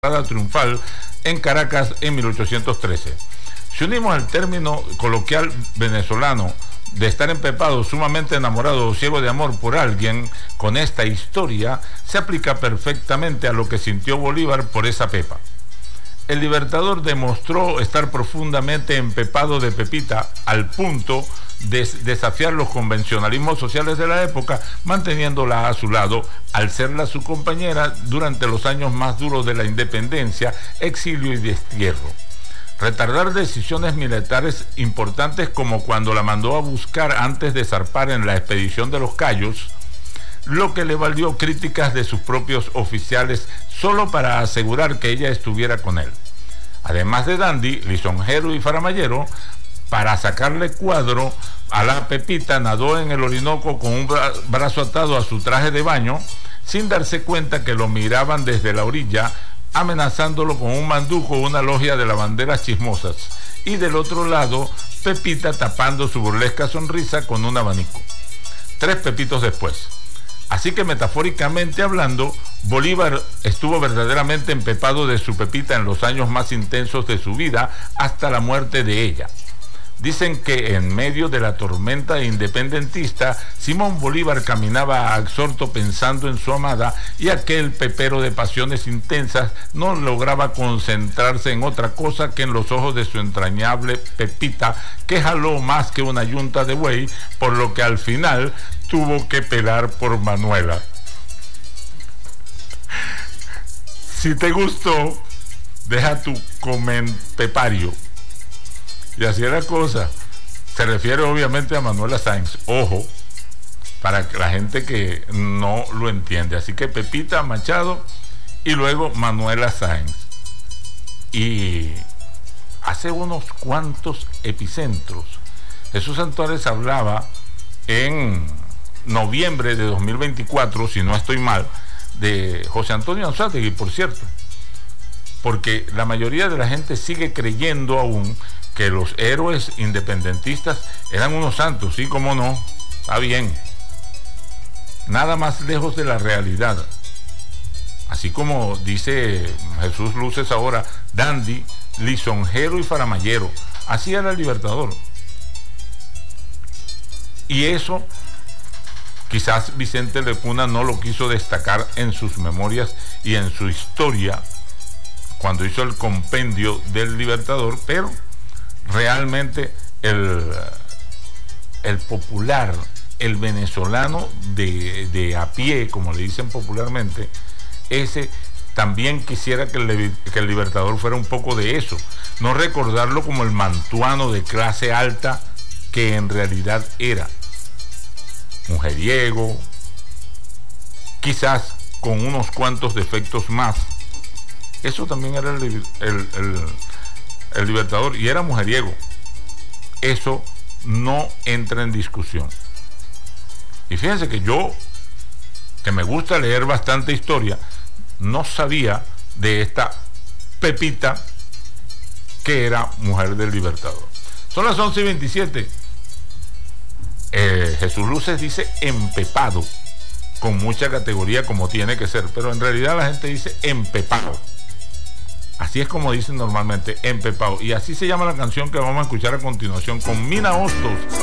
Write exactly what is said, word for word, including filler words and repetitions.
triunfal en Caracas en mil ochocientos trece. Si unimos el término coloquial venezolano de estar empepado, sumamente enamorado o ciego de amor por alguien, con esta historia se aplica perfectamente a lo que sintió Bolívar por esa pepa. El Libertador demostró estar profundamente empepado de Pepita al punto de desafiar los convencionalismos sociales de la época, manteniéndola a su lado al serla su compañera durante los años más duros de la independencia, exilio y destierro. Retardar decisiones militares importantes, como cuando la mandó a buscar antes de zarpar en la expedición de los Cayos, lo que le valió críticas de sus propios oficiales solo para asegurar que ella estuviera con él. Además de dandy, lisonjero y faramallero, para sacarle cuadro a la Pepita nadó en el Orinoco con un bra brazo atado a su traje de baño, sin darse cuenta que lo miraban desde la orilla, amenazándolo con un mandujo o una logia de lavanderas chismosas, y del otro lado, Pepita tapando su burlesca sonrisa con un abanico. Tres pepitos después. Así que, metafóricamente hablando, Bolívar estuvo verdaderamente empepado de su Pepita en los años más intensos de su vida, hasta la muerte de ella. Dicen que en medio de la tormenta independentista, Simón Bolívar caminaba absorto pensando en su amada, y aquel pepero de pasiones intensas no lograba concentrarse en otra cosa que en los ojos de su entrañable Pepita, que jaló más que una yunta de buey, por lo que al final tuvo que pelar por Manuela. Si te gustó, deja tu comentario. Y así era la cosa. Se refiere obviamente a Manuela Sáenz. Ojo, para la gente que no lo entiende. Así que Pepita Machado y luego Manuela Sáenz. Y hace unos cuantos epicentros, Jesús Santuárez hablaba en noviembre de dos mil veinticuatro, si no estoy mal, de José Antonio Anzoátegui, por cierto. Porque la mayoría de la gente sigue creyendo aún que los héroes independentistas eran unos santos. Sí, cómo no, está bien. Nada más lejos de la realidad. Así como dice Jesús Luces ahora, dandy, lisonjero y faramallero. Así era el Libertador. Y eso quizás Vicente Lecuna no lo quiso destacar en sus memorias y en su historia cuando hizo el compendio del Libertador, pero realmente el, el popular, el venezolano de, de a pie, como le dicen popularmente, ese también quisiera que el, que el Libertador fuera un poco de eso, no recordarlo como el mantuano de clase alta que en realidad era. Mujeriego, quizás con unos cuantos defectos más. Eso también era el, el, el, el Libertador, y era mujeriego. Eso no entra en discusión. Y fíjense que yo, que me gusta leer bastante historia, no sabía de esta Pepita que era mujer del Libertador. Son las once y veintisiete. Eh, Jesús Luces dice empepado, con mucha categoría como tiene que ser, pero en realidad la gente dice empepado. Así es como dicen normalmente, empepado. Y así se llama la canción que vamos a escuchar a continuación con Mina Hostos.